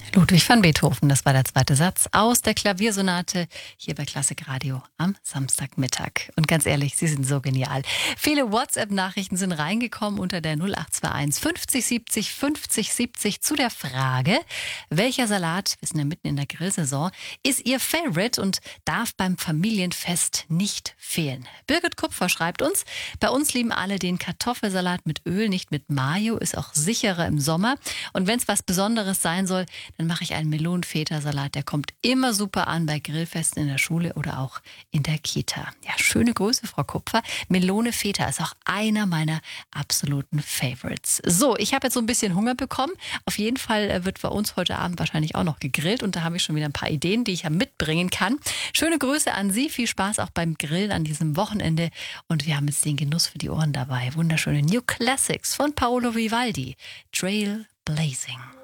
Ludwig van Beethoven, das war der zweite Satz aus der Klaviersonate hier bei Klassik Radio am Samstagmittag. Und ganz ehrlich, Sie sind so genial. Viele WhatsApp-Nachrichten sind reingekommen unter der 0821 50 70 50 70 zu der Frage, welcher Salat, wir sind ja mitten in der Grillsaison, ist Ihr Favorite und darf beim Familienfest nicht fehlen? Birgit Kupfer schreibt uns, bei uns lieben alle den Kartoffelsalat mit Öl, nicht mit Mayo, ist auch sicherer im Sommer. Und wenn es was Besonderes sein soll, dann mache ich einen Melonen-Feta-Salat. Der kommt immer super an bei Grillfesten in der Schule oder auch in der Kita. Ja, schöne Grüße, Frau Kupfer. Melone-Feta ist auch einer meiner absoluten Favorites. So, ich habe jetzt so ein bisschen Hunger bekommen. Auf jeden Fall wird bei uns heute Abend wahrscheinlich auch noch gegrillt. Und da habe ich schon wieder ein paar Ideen, die ich ja mitbringen kann. Schöne Grüße an Sie. Viel Spaß auch beim Grillen an diesem Wochenende. Und wir haben jetzt den Genuss für die Ohren dabei. Wunderschöne New Classics von Paolo Vivaldi. Trail Blazing.